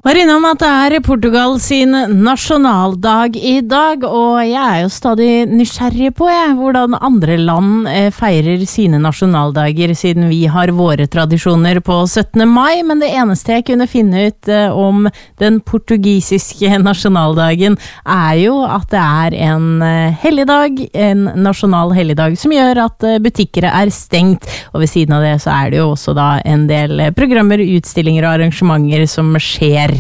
Var innom at det Portugal sin nasjonaldag I dag, og jeg jo stadig nysgjerrig på hvordan andre land feirer sine nasjonaldager, siden vi har våre tradisjoner på 17. mai, men det eneste jeg kunne finne ut om den portugisiske nasjonaldagen jo at det en helligdag, en nasjonal helligdag, som gjør at butikker stengt, og ved siden av det så det jo også da en del programmer, utstillinger og arrangementer som skjer